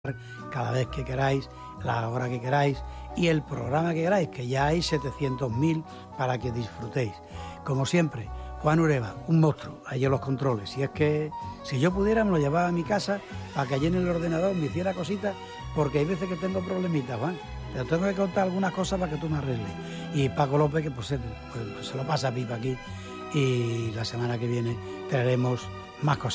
cada vez que queráis, la hora que queráis y el programa que queráis, que ya hay 700.000 para que disfrutéis. Como siempre, Juan Ureva, un monstruo, ahí en los controles. Si es que, si yo pudiera, me lo llevaba a mi casa para que allí en el ordenador me hiciera cositas, porque hay veces que tengo problemitas, Juan. Te tengo que contar algunas cosas para que tú me arregles. Y Paco López, que pues se lo pasa pipa aquí. Y la semana que viene traeremos más cosas.